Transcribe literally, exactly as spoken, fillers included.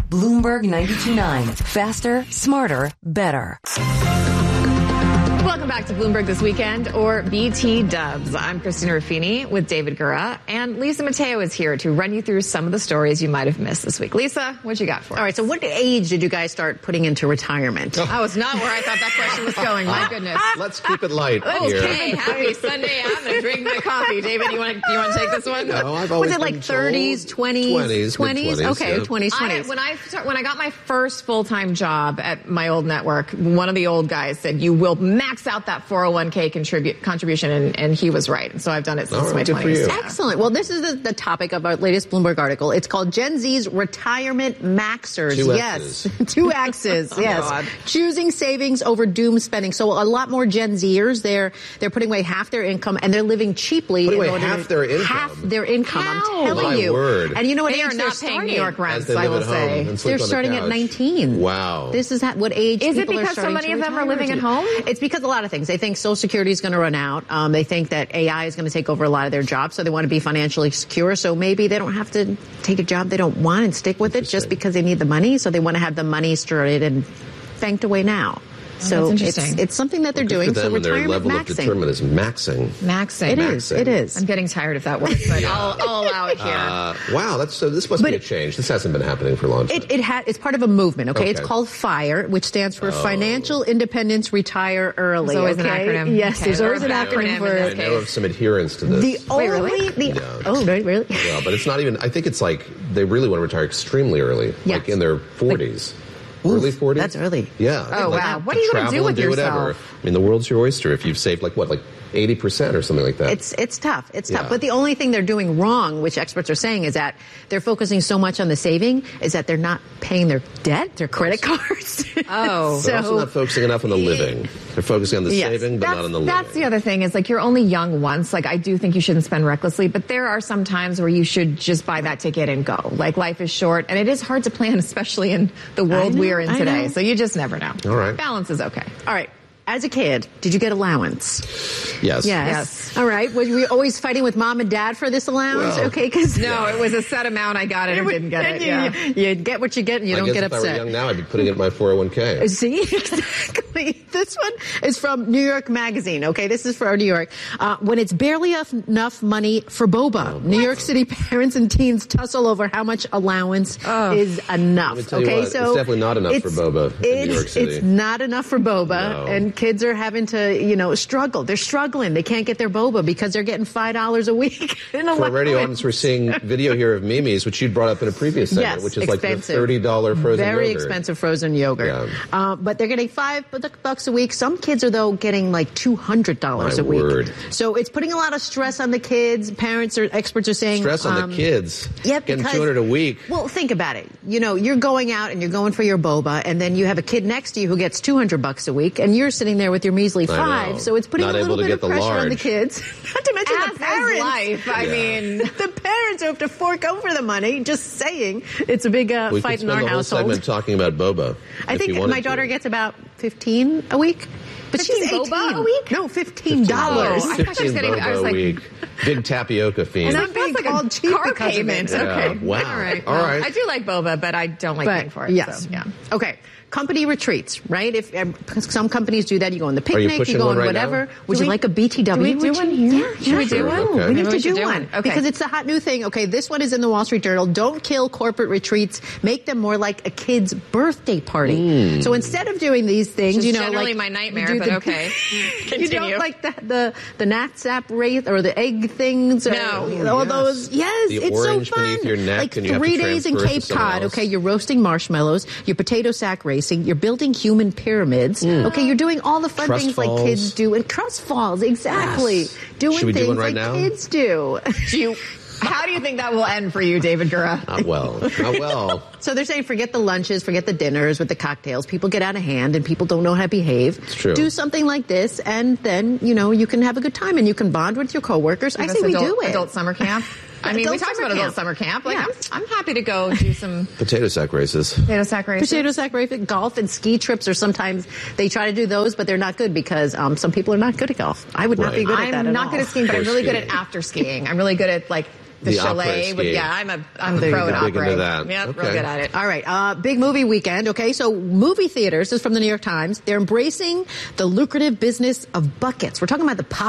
Bloomberg ninety-two point nine. Faster, smarter, better. Welcome back to Bloomberg This Weekend, or B T Dubs. I'm Christina Ruffini with David Gura, and Lisa Mateo is here to run you through some of the stories you might have missed this week. Lisa, what you got for us? All right, so what age did you guys start putting into retirement? Oh, oh it's not where I thought that question was going. My goodness. Let's keep it light here. Okay, happy Sunday. I'm going to drink my coffee. David, you want to you want to take this one? No, I've always was it like thirties, twenties? twenties, twenties? Okay, yeah. twenties, twenties. I, when I start, when I got my first full-time job at my old network, one of the old guys said, you will max out that four oh one k contribute, contribution, and, and he was right. And so I've done it since right, my good for twenties. you. Yeah. Excellent. Well, this is the, the topic of our latest Bloomberg article. It's called Gen Z's Retirement Maxers. Two yes. X's. Two X's. Oh, yes. God. Choosing savings over doom spending. So a lot more Gen Zers, they're they're putting away half their income and they're living cheaply. Putting in away order half to, their income? Half their income. How? I'm telling My you. word. And you know what They age are they're not paying starting? New York As rents, they I live will at home say. and sleep They're on the starting at couch. nineteen. Wow. This is what age Is it people are because so starting many to of them are retire living to. at home? It's because a lot of things. They think Social Security is going to run out. Um, they think that A I is going to take over a lot of their jobs, so they want to be financially secure. So maybe they don't have to take a job they don't want and stick with it just because they need the money. So they want to have the money started and banked away now. So that's it's, interesting. it's something that they're Well, doing. good for So them and their retirement level of maxing. determinism. Maxing. Maxing. It is. Maxing. It is. I'm getting tired of that word, but I'll, I'll allow it here. Uh, wow, that's so. This must But be a change. This hasn't been happening for a long time. It, it ha- it's part of a movement, okay? Okay. It's called FIRE, which stands for Oh. Financial Independence Retire Early. There's always an okay? acronym. Yes, Okay, there's or always a an acronym acronym in for this it. I know of some adherence to this. The Wait, only, really? the, Yeah. oh, right, really? Yeah, but it's not even. I think it's like they really want to retire extremely early, Yes. like in their forties. Oof, Early forties? that's early. Yeah. Oh, Like, wow. What to are you gonna travel do with and do whatever. yourself? I mean, the world's your oyster if you've saved like what, like eighty percent or something like that. It's it's tough. It's tough. Yeah. But the only thing they're doing wrong, which experts are saying, is that they're focusing so much on the saving, is that they're not paying their debt, their credit cards. Oh. They're also so not focusing enough on the living. They're focusing on the Yes. saving, but That's, not on the that's living. the other thing is like you're only young once. Like I do think you shouldn't spend recklessly, but there are some times where you should just buy that ticket and go. Like life is short and it is hard to plan, especially in the world know, we're in I today. know. So you just never know. All right. Balance is okay. all right. As a kid, did you get allowance? Yes. Yes. Yes. All right. Were you always fighting with mom and dad for this allowance? Well, okay, because No, it was a set amount. I got it or didn't get it. you, Yeah. you, you get what you get, and you I don't guess get if I upset. were young now, I'd be putting it in my four oh one k. See, exactly. This one is from New York Magazine. Okay, this is for New York. Uh, when it's barely enough, enough money for boba, Oh, New York City parents and teens tussle over how much allowance Oh. is enough. Let me tell you okay, what, so it's definitely not enough for it's- boba in it's, New York City. It's not enough for boba, No. and kids are having to, you know, struggle. They're struggling. They can't get their boba because they're getting five dollars a week in For allowance. radio audience, we're seeing video here of Mimi's, which you'd brought up in a previous segment, Yes, which is expensive. like the thirty dollars frozen Very yogurt. expensive frozen yogurt. Yeah. Uh, but they're getting five bucks a week. Some kids are, though, getting like two hundred dollars My a week. word. So it's putting a lot of stress on the kids. Parents or experts are saying. Stress on um, the kids. Yeah, Getting because, two hundred a week. Well, think about it. You know, you're going out and you're going for your boba, and then you have a kid next to you who gets two hundred bucks a week, and you're sitting there with your measly I know. five. So it's putting Not a little able to bit get of the pressure on the large. kids. Not to mention As the is parents. life. I Yeah. mean, The parents who have to fork over the money. Just saying, it's a big uh, We fight could in spend our the whole household. segment talking about boba. I if think you wanted my daughter to. gets about fifteen a week. But she's fifteen eighteen. boba a week? No, fifteen dollars. Oh, I thought she was fifteen getting- boba I was a like- week. Big tapioca fiend. And Not that's being like called a cheap car because of payment. it. Yeah. Okay. Wow. All right. All Well, right. I do like boba, but I don't like paying for it. Yes. So, yeah. Okay. Company retreats, right? If um, some companies do that, you go on the Are you picnic, you, pushing go one on right whatever. now? Would Do you we- like a B T W? do we do retreat? one here? Yeah, Should we sure. do one? Okay. We Maybe need we to should do do one one. Okay. because it's a hot new thing. Okay, this one is in the Wall Street Journal. Don't kill corporate retreats. Make them more like a kid's birthday party. Mm. So instead of doing these things, Which is you know, generally like my nightmare, you do but the- okay. you Continue. don't like the the the Natsap race or the egg things or No. all Yes. those. Yes, The it's so orange fun. beneath your neck like and you have to three days in transfer it to Cape someone Cod. else. Okay, you're roasting marshmallows. You're potato sack racing. You're building human pyramids. Okay, you're doing all the fun Trust things falls. like kids do, and trust falls exactly. Yes. Doing Should we do things one right like now? kids do. Do you, how do you think that will end for you, David Gura? Not well. Not well. So they're saying forget the lunches, forget the dinners with the cocktails. People get out of hand and people don't know how to behave. It's true. Do something like this, and then you know you can have a good time and you can bond with your coworkers. I Give say us we adult, do it. Adult summer camp. I mean, we Adult talked summer about adult camp. summer camp. Like, Yeah. I'm, I'm happy to go do some Potato sack races. potato sack races. Potato sack racing, golf, and ski trips are sometimes they try to do those, but they're not good because um, some people are not good at golf. I would not be Right. good at I'm that at not all. good at skiing, but I'm Or really good at skiing. after skiing. I'm really good at like The, The chalet. opera With, ski. yeah, I'm a I'm a There pro you at go. Big opera. into that. Yep, Okay. real good at it. All right, uh, big movie weekend. Okay, so movie theaters, this is from the New York Times. They're embracing the lucrative business of buckets. We're talking about the pop